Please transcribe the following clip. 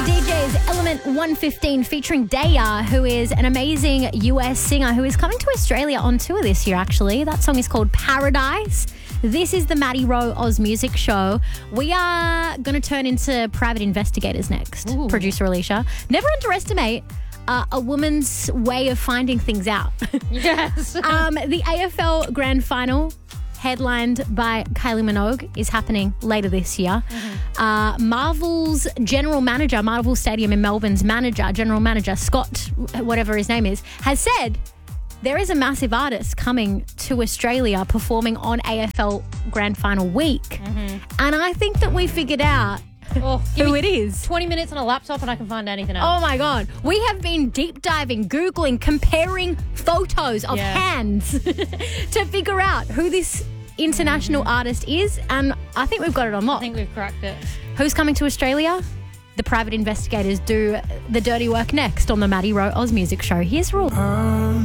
DJ's Element 115 featuring Daya, who is an amazing US singer who is coming to Australia on tour this year, actually. That song is called Paradise. This is the Maddie Rowe Oz Music Show. We are going to turn into private investigators next, Ooh. Producer Alicia. Never underestimate a woman's way of finding things out. Yes. The AFL Grand Final, headlined by Kylie Minogue, is happening later this year. Marvel's general manager, Marvel Stadium in Melbourne's general manager, Scott, whatever his name is, has said there is a massive artist coming to Australia performing on AFL Grand Final week. And I think that we figured out who it is. 20 minutes on a laptop and I can find anything else. Oh my God. We have been deep diving, Googling, comparing photos of hands to figure out who this international artist is. And I think we've got it on lock. I think we've cracked it. Who's coming to Australia? The private investigators do the dirty work next on the Maddie Rowe Oz Music Show. Here's Rule.